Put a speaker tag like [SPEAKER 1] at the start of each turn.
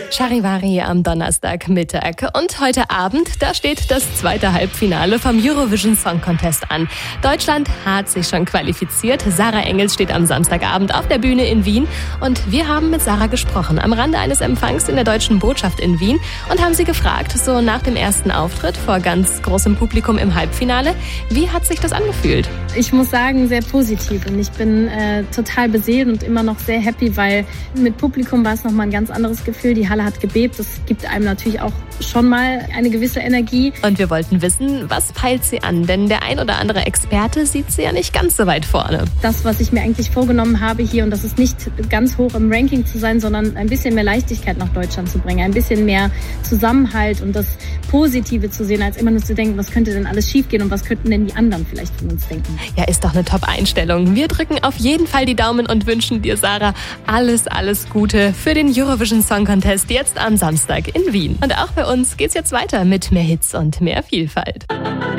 [SPEAKER 1] Charivari am Donnerstagmittag. Und heute Abend, da steht das zweite Halbfinale vom Eurovision Song Contest an. Deutschland hat sich schon qualifiziert. Sarah Engels steht am Samstagabend auf der Bühne in Wien. Und wir haben mit Sarah gesprochen am Rande eines Empfangs in der Deutschen Botschaft in Wien und haben sie gefragt, so nach dem ersten Auftritt vor ganz großem Publikum im Halbfinale, wie hat sich das angefühlt?
[SPEAKER 2] Ich muss sagen, sehr positiv. Und ich bin total beseelt und immer noch sehr happy, weil mit Publikum war es nochmal ein ganz anderes Gefühl. Die Halle hat gebebt. Das gibt einem natürlich auch schon mal eine gewisse Energie.
[SPEAKER 1] Und wir wollten wissen, was peilt sie an? Denn der ein oder andere Experte sieht sie ja nicht ganz so weit vorne.
[SPEAKER 2] Das, was ich mir eigentlich vorgenommen habe hier, und das ist nicht ganz hoch im Ranking zu sein, sondern ein bisschen mehr Leichtigkeit nach Deutschland zu bringen. Ein bisschen mehr Zusammenhalt und das Positive zu sehen, als immer nur zu denken, was könnte denn alles schiefgehen und was könnten denn die anderen vielleicht von uns denken.
[SPEAKER 1] Ja, ist doch eine Top-Einstellung. Wir drücken auf jeden Fall die Daumen und wünschen dir, Sarah, alles Gute für den Eurovision Song Contest jetzt am Samstag in Wien. Und auch bei uns geht's jetzt weiter mit mehr Hits und mehr Vielfalt.